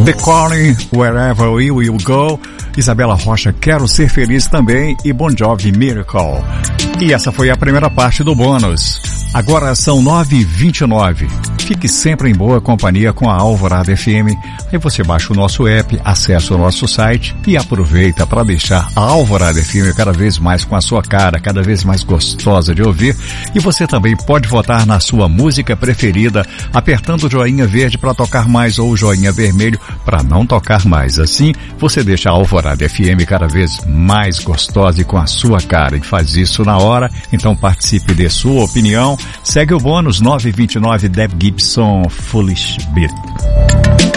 The Calling, Wherever We Will Go. Isabela Rocha, Quero Ser Feliz também, e Bon Jovi, Miracle. E essa foi a primeira parte do bônus. Agora são 9h29. Fique sempre em boa companhia com a Alvorada FM. Aí você baixa o nosso app, acessa o nosso site e aproveita para deixar a Alvorada FM cada vez mais com a sua cara, cada vez mais gostosa de ouvir. E você também pode votar na sua música preferida, apertando o joinha verde para tocar mais ou o joinha vermelho para não tocar mais. Assim, você deixa a Alvorada FM cada vez mais gostosa e com a sua cara. E faz isso na hora, então participe de sua opinião. Segue o bônus 929 Deb Gibson, Foolish Beat.